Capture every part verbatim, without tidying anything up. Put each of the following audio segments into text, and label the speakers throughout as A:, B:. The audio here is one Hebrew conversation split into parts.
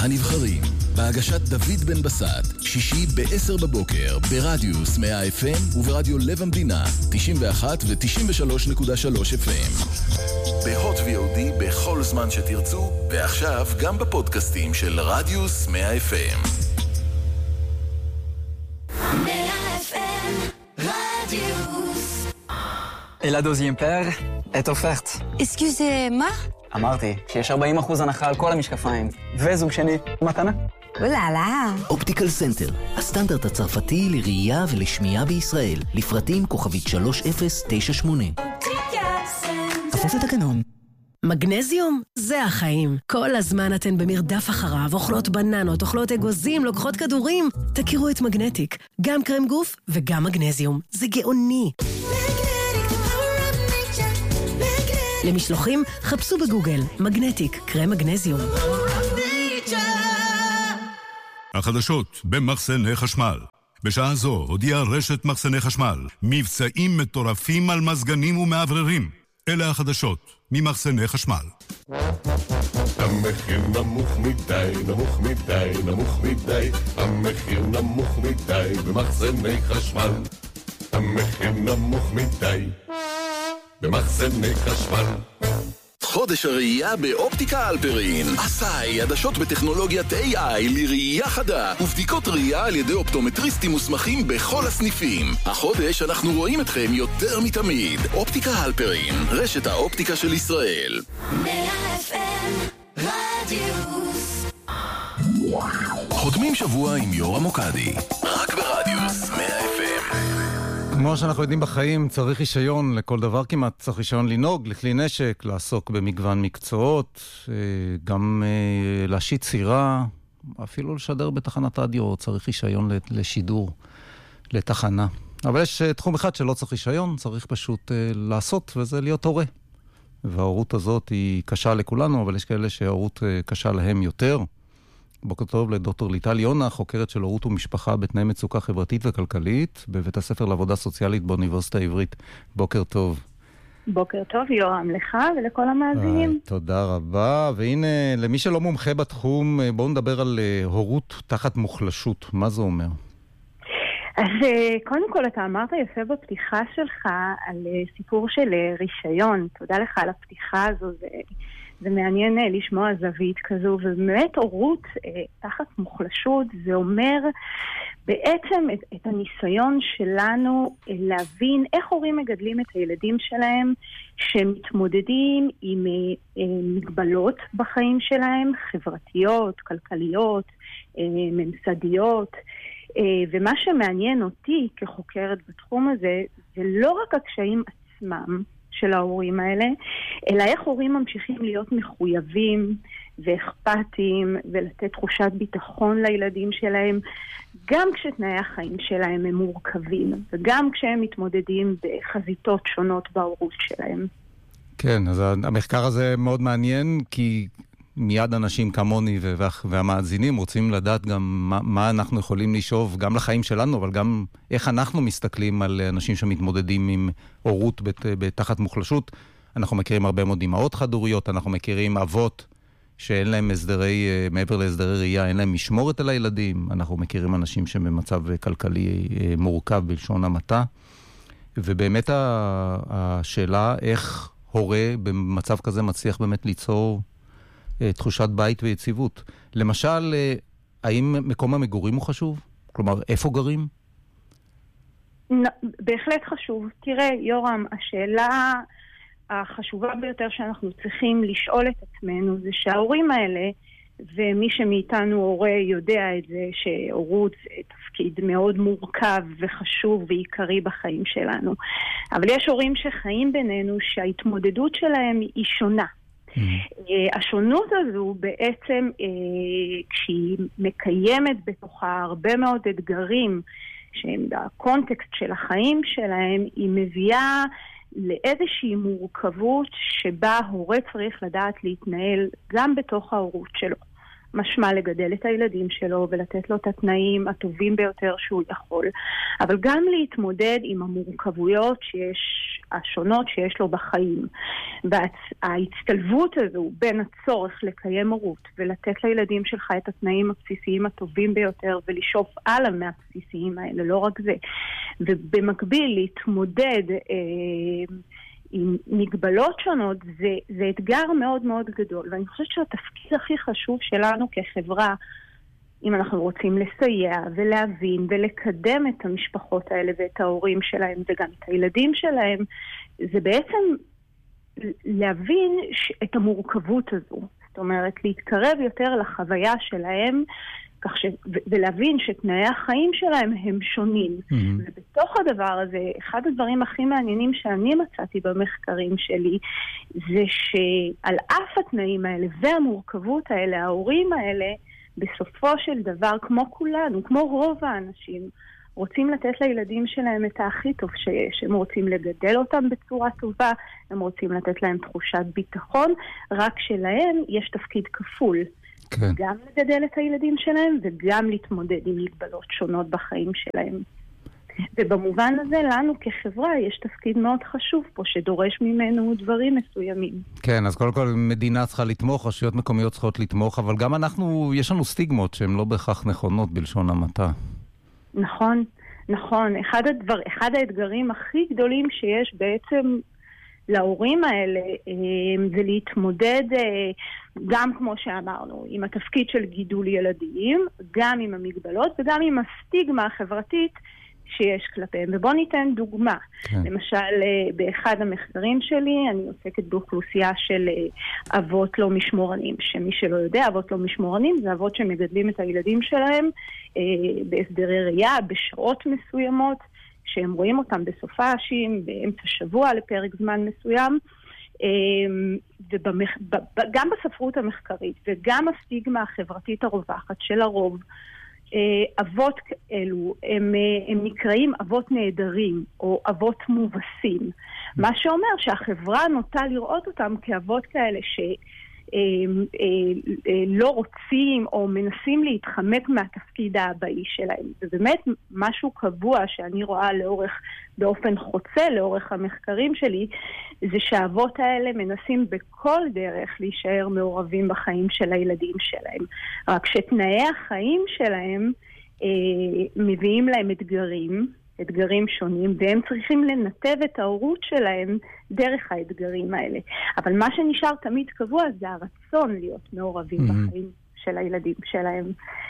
A: הנבחרים, בהגשת דוד בן בסט, שישי ב-עשר בבוקר, ברדיוס מאה אף אם וברדיו לב המדינה, תשעים ואחת ו-תשעים ושלוש נקודה שלוש אף אם. בהוט וי או די בכל זמן שתרצו, ועכשיו גם בפודקאסטים של רדיוס מאה אף אם.
B: מאה אף אם, רדיוס.
C: Et la deuxième paire est offerte.
D: Excusez-moi?
C: אמרתי שיש ארבעים אחוז הנחה על כל המשקפיים. וזוג שני, מתנה.
D: אוללה.
E: אופטיקל סנטר, הסטנדרט הצרפתי לראייה ולשמיעה בישראל. לפרטים כוכבית שלוש אפס תשע שמונה. כפוף לתקנון.
F: מגנזיום זה החיים. כל הזמן אתן במרדף אחריו, אוכלות בננות, אוכלות אגוזים, לוקחות כדורים. תכירו את מגנטיק, גם קרם גוף וגם מגנזיום. זה גאוני. למשלוחים, חפשו בגוגל, מגנטיק, קרם מגנזיום.
G: החדשות במחסני חשמל. בשעה זו הודיעה רשת מחסני חשמל, מבצעים מטורפים על מזגנים ומעבררים. אלה החדשות ממחסני חשמל.
H: המחיר נמוך מדי, נמוך מדי, נמוך מדי. המחיר נמוך מדי במחסני חשמל. המחיר נמוך מדי במחסני חשמל.
A: חודש הראייה באופטיקה אלפרין. עשאי, עדשות בטכנולוגיית איי איי לראייה חדה ובדיקות ראייה על ידי אופטומטריסטים מוסמכים בכל הסניפים. החודש אנחנו רואים אתכם יותר מתמיד. אופטיקה אלפרין, רשת האופטיקה של ישראל.
B: מאה אף אם, רדיוס.
A: חותמים שבוע עם יורם מוקדי, רק ברדיוס מאה אף אם.
I: כמו שאנחנו יודעים בחיים, צריך רישיון לכל דבר כמעט. צריך רישיון לנהוג, לכלי נשק, לעסוק במגוון מקצועות, גם להשיט סירה, אפילו לשדר בתחנת רדיו, צריך רישיון לשידור, לתחנה. אבל יש תחום אחד שלא צריך רישיון, צריך פשוט לעשות, וזה להיות הורה. וההורות הזאת היא קשה לכולנו, אבל יש כאלה שההורות קשה להם יותר. בוקר טוב לדוקטור ליטל יונה, חוקרת של הורות ומשפחה בתנאי מצוקה חברתית וכלכלית, בבית הספר לעבודה סוציאלית באוניברסיטה העברית. בוקר טוב.
J: בוקר טוב, יורם, לך ולכל המאזינים.
I: תודה רבה. והנה, למי שלא מומחה בתחום, בואו נדבר על הורות תחת מוחלשות. מה זה אומר?
J: אז קודם כל, אתה אמרת יפה בפתיחה שלך על סיפור של רישיון. תודה לך על הפתיחה הזו. זה... זה מעניין לשמוע זווית כזו, ובאמת הורות אה, תחת מוחלשות, זה אומר בעצם את, את הניסיון שלנו אה, להבין איך הורים מגדלים את הילדים שלהם, שמתמודדים עם אה, אה, מגבלות בחיים שלהם, חברתיות, כלכליות, אה, ממסדיות, אה, ומה שמעניין אותי כחוקרת בתחום הזה, זה לא רק הקשיים עצמם, של ההורים האלה, אלא איך הורים ממשיכים להיות מחויבים ואכפתיים ולתת תחושת ביטחון לילדים שלהם, גם כשתנאי החיים שלהם הם מורכבים, וגם כשהם מתמודדים בחזיתות שונות בהורות שלהם.
I: כן, אז המחקר הזה מאוד מעניין, כי מיד אנשים כמוני והמאזינים רוצים לדעת גם מה, מה אנחנו יכולים לשאוב גם לחיים שלנו, אבל גם איך אנחנו מסתכלים על אנשים שמתמודדים עם הורות בתחת מוחלשות. אנחנו מכירים הרבה מאוד אמהות חד-הוריות, אנחנו מכירים אבות שאין להם הסדרי, מעבר להסדרי ראייה, אין להם משמורת על הילדים, אנחנו מכירים אנשים שבמצב כלכלי מורכב בלשון המעטה, ובאמת השאלה איך הורה במצב כזה מצליח באמת ליצור תחושת בית ויציבות. למשל, האם מקום המגורים הוא חשוב? כלומר, איפה גרים?
J: בהחלט חשוב. תראה, יורם, השאלה החשובה ביותר שאנחנו צריכים לשאול את עצמנו זה שההורים האלה, ומי שמאיתנו הורה יודע את זה, שהורות זה תפקיד מאוד מורכב וחשוב ועיקרי בחיים שלנו. אבל יש הורים שחיים בינינו שההתמודדות שלהם היא שונה. השונות הזו בעצם כשהיא מקיימת בתוכה הרבה מאוד אתגרים שהם בקונטקסט של החיים שלהם, היא מביאה לאיזושהי מורכבות שבה הורה צריך לדעת להתנהל גם בתוך ההורות שלו. משמע לגדל את הילדים שלו ולתת לו את התנאים הטובים ביותר שהוא יכול, אבל גם להתמודד עם המורכבויות שיש, השונות שיש לו בחיים. וההצטלבות הזו בין הצורך לקיים הורות ולתת לילדים שלך את התנאים הבסיסיים הטובים ביותר ולשאוף הלאה מהבסיסיים האלה, לא רק זה. ובמקביל להתמודד אה, עם מגבלות שונות, זה, זה אתגר מאוד מאוד גדול. ואני חושבת שהתפקיד הכי חשוב שלנו כחברה, אם אנחנו רוצים לסייע ולהבין ולקדם את המשפחות האלה ואת ההורים שלהם וגם את הילדים שלהם, זה בעצם להבין את המורכבות הזו. זאת אומרת, להתקרב יותר לחוויה שלהם, כך ש... ולהבין שתנאי החיים שלהם הם שונים. Mm-hmm. ובתוך הדבר הזה, אחד הדברים הכי מעניינים שאני מצאתי במחקרים שלי, זה שעל אף התנאים האלה והמורכבות האלה, ההורים האלה, בסופו של דבר, כמו כולנו, כמו רוב האנשים, רוצים לתת לילדים שלהם את הכי טוב שיש. הם רוצים לגדל אותם בצורה טובה, הם רוצים לתת להם תחושת ביטחון, רק שלהם יש תפקיד כפול. כן. גם לגדל את הילדים שלהם וגם להתמודד עם מגבלות שונות בחיים שלהם. ובמובן הזה לנו כחברה יש תפקיד מאוד חשוב פה שדורש ממנו דברים מסוימים.
I: כן, אז קודם כל מדינה צריכה לתמוך, רשויות מקומיות צריכות לתמוך, אבל גם אנחנו, יש לנו סטיגמות שהן לא בהכרח נכונות בלשון המעטה.
J: נכון, נכון. אחד הדבר, אחד האתגרים הכי גדולים שיש בעצם להורים האלה זה להתמודד גם כמו שאמרנו עם התפקיד של גידול ילדים, גם עם המגבלות וגם עם הסטיגמה החברתית שיש כלפיהם. ובוא ניתן דוגמה. כן. למשל, באחד המחקרים שלי אני עוסקת באוכלוסייה של אבות לא משמורנים, שמי שלא יודע, אבות לא משמורנים זה אבות שמגדלים את הילדים שלהם בהסדרי ראייה, בשעות מסוימות, שהם רואים אותם בסופאשים, באמצע שבוע לפרק זמן מסוים, וגם בספרות המחקרית וגם הסטיגמה החברתית הרווחת של הרוב, אבות אלו הם, הם נקראים אבות נהדרים או אבות מובסים, מה שאומר שהחברה נוטה לראות אותם כאבות כאלה ש... לא רוצים או מנסים להתחמק מהתפקיד האבאי שלהם. זה באמת משהו קבוע שאני רואה לאורך, באופן חוצה לאורך המחקרים שלי, זה שהאבות האלה מנסים בכל דרך להישאר מעורבים בחיים של הילדים שלהם. רק שתנאי החיים שלהם אה, מביאים להם אתגרים, אתגרים שונים, והם צריכים לנתב את ההורות שלהם דרך האתגרים האלה. אבל מה שנשאר תמיד קבוע זה הרצון להיות מעורבים mm-hmm. בחיים של הילדים שלהם.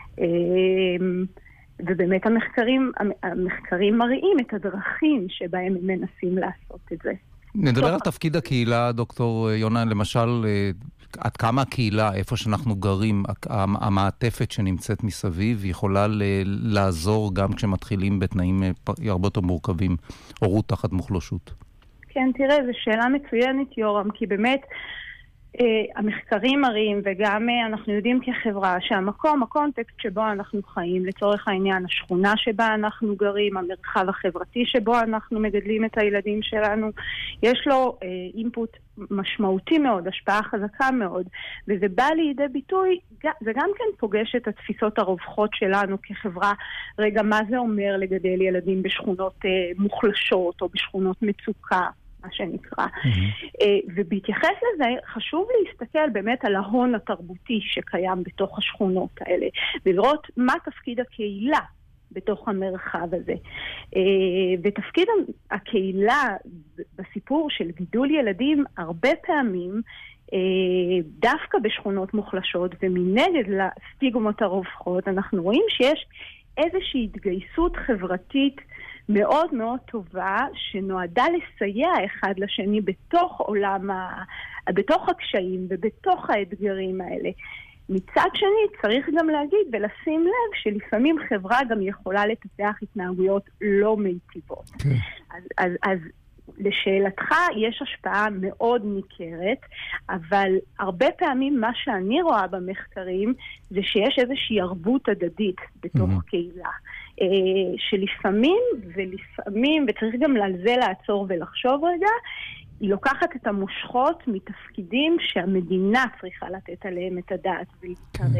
J: ובאמת המחקרים, המחקרים מראים את הדרכים שבהם הם מנסים לעשות את זה.
I: נדבר על תפקיד הקהילה, דוקטור יונה, למשל, עד כמה הקהילה, איפה שאנחנו גרים, המעטפת שנמצאת מסביב, יכולה לעזור גם כשמתחילים בתנאים הרבה יותר מורכבים, הורות תחת מוחלשות.
J: כן, תראה, זו שאלה מצוינת, יורם, כי באמת המחקרים מראים, וגם אנחנו יודעים כחברה, שהמקום, הקונטקסט שבו אנחנו חיים, לצורך העניין, השכונה שבה אנחנו גרים, המרחב החברתי שבו אנחנו מגדלים את הילדים שלנו, יש לו אינפוט משמעותי מאוד, השפעה חזקה מאוד, וזה בא לידי ביטוי, זה גם כן פוגש את התפיסות הרווחות שלנו כחברה. רגע, מה זה אומר לגדל ילדים בשכונות מוחלשות או בשכונות מצוקה? מה שנקרא. Mm-hmm. ובהתייחס לזה, חשוב להסתכל באמת על ההון התרבותי שקיים בתוך השכונות האלה, ולראות מה תפקיד הקהילה בתוך המרחב הזה. ותפקיד הקהילה בסיפור של גידול ילדים, הרבה פעמים, דווקא בשכונות מוחלשות, ומנגד לסטיגמות הרווחות, אנחנו רואים שיש איזושהי התגייסות חברתית מאוד מאוד טובה, שנועדה לסייע אחד לשני בתוך עולם, ה... בתוך הקשיים ובתוך האתגרים האלה. מצד שני, צריך גם להגיד ולשים לב שלפעמים חברה גם יכולה לטפח התנהגויות לא מיטיבות. Okay. אז, אז, אז לשאלתך יש השפעה מאוד ניכרת, אבל הרבה פעמים מה שאני רואה במחקרים זה שיש איזושהי ערבות הדדית בתוך mm-hmm. קהילה. שלפעמים ולפעמים, וצריך גם על זה לעצור ולחשוב רגע, היא לוקחת את המושכות מתפקידים שהמדינה צריכה לתת עליהם את הדעת ולהתערב.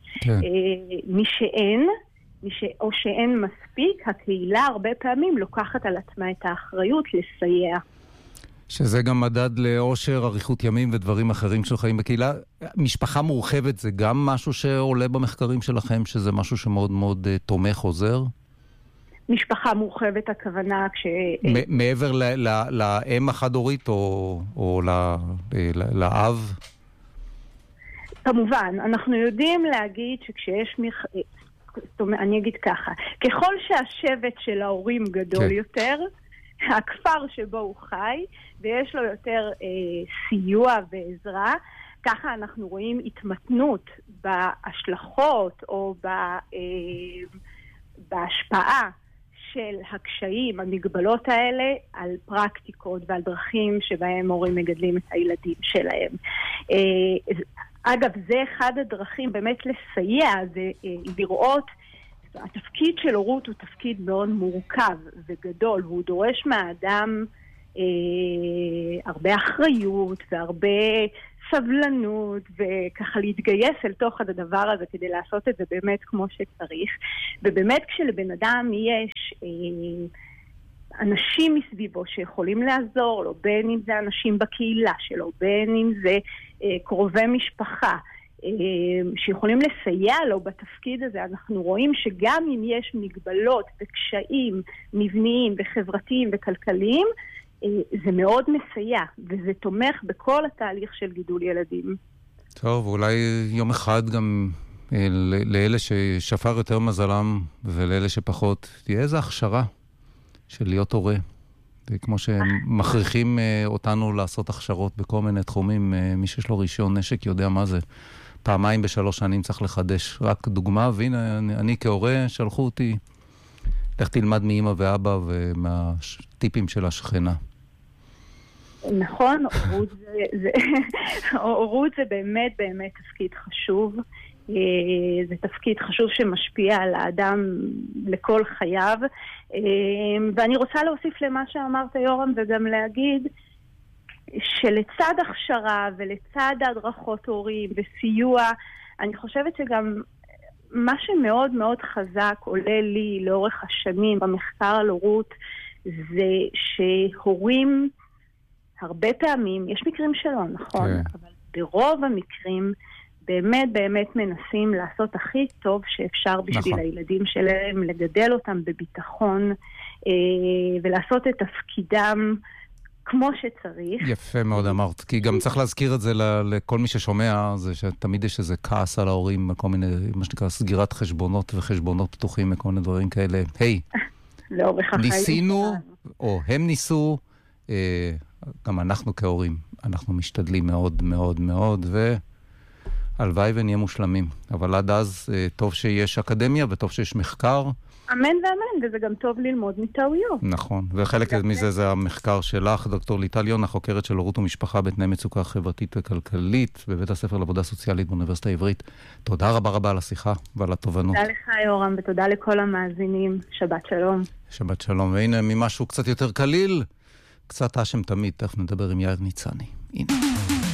I: כן.
J: מי שאין, מי ש... או שאין מספיק, הקהילה הרבה פעמים לוקחת על עצמה את האחריות לסייע.
I: שזה גם מדד לאושר, אריכות ימים ודברים אחרים של חיים בקהילה. משפחה מורחבת זה גם משהו שעולה במחקרים שלכם, שזה משהו שמאוד מאוד uh, תומך, עוזר?
J: משפחה מורחבת הכוונה כש...
I: מ- מעבר ל- ל- לאם החד-הורית או, או ל- ל- לאב?
J: כמובן, אנחנו יודעים להגיד שכשיש... מח... זאת אומרת, אני אגיד ככה, ככל שהשבט של ההורים גדול כן. יותר, הכפר שבו הוא חי, ויש לו יותר אה, סיוע ועזרה, ככה אנחנו רואים התמתנות בהשלכות או ב, אה, בהשפעה של הקשיים, המגבלות האלה, על פרקטיקות ועל דרכים שבהם הורים מגדלים את הילדים שלהם. אה, אגב, זה אחד הדרכים באמת לסייע, זה אה, לראות, התפקיד של הורות הוא תפקיד מאוד מורכב וגדול, והוא דורש מהאדם אה, הרבה אחריות והרבה סבלנות, וככה להתגייס אל תוך הדבר הזה כדי לעשות את זה באמת כמו שצריך. ובאמת כשלבן אדם יש אה, אנשים מסביבו שיכולים לעזור לו, בין אם זה אנשים בקהילה שלו, בין אם זה אה, קרובי משפחה, שיכולים לסייע לו בתפקיד הזה, אנחנו רואים שגם אם יש מגבלות וקשיים מבניים וחברתיים וכלכליים, זה מאוד מסייע, וזה תומך בכל התהליך של גידול ילדים.
I: טוב, אולי יום אחד גם לאלה ששפר יותר מזלם ולאלה שפחות, תהיה איזו הכשרה של להיות הורה. כמו שמכריחים אותנו לעשות הכשרות בכל מיני תחומים, מי שיש לו רישיון נשק יודע מה זה. פעמיים בשלוש שנים צריך לחדש. רק דוגמה, והנה, אני, אני כהורה, שלחו אותי, לך תלמד מאמא ואבא ומהטיפים של השכנה.
J: נכון, הורות זה, זה, הורות זה באמת באמת תפקיד חשוב. זה תפקיד חשוב שמשפיע על האדם לכל חייו. ואני רוצה להוסיף למה שאמרת יורם, וגם להגיד, שלצד הכשרה ולצד הדרכות הורים וסיוע, אני חושבת שגם מה שמאוד מאוד חזק עולה לי לאורך השנים במחקר על הורות, זה שהורים הרבה פעמים, יש מקרים שלא, נכון, כן. אבל ברוב המקרים באמת באמת מנסים לעשות הכי טוב שאפשר בשביל נכון. הילדים שלהם, לגדל אותם בביטחון ולעשות את תפקידם כמו שצריך.
I: יפה מאוד אמרת, כי גם צריך להזכיר את זה לכל מי ששומע, זה שתמיד יש איזה כעס על ההורים, כל מיני, מה שנקרא, סגירת חשבונות וחשבונות פתוחים, כל מיני דברים כאלה. היי, ניסינו, או הם ניסו, גם אנחנו כהורים, אנחנו משתדלים מאוד מאוד מאוד, והלוואי ונהיה מושלמים. אבל עד אז טוב שיש אקדמיה וטוב שיש מחקר,
J: אמן ואמן, וזה גם טוב ללמוד מטעויות.
I: נכון, וחלק מזה זה המחקר שלך, דוקטור ליטל יונה, חוקרת של הורות ומשפחה בתנאי מצוקה חברתית וכלכלית, בבית הספר לעבודה סוציאלית באוניברסיטה העברית. תודה רבה רבה על השיחה ועל התובנות.
J: תודה לך יורם, ותודה לכל המאזינים. שבת שלום.
I: שבת שלום, והנה ממשהו קצת יותר קליל, קצת אשם תמיד, תכף נדבר עם יאיר ניצני. הנה.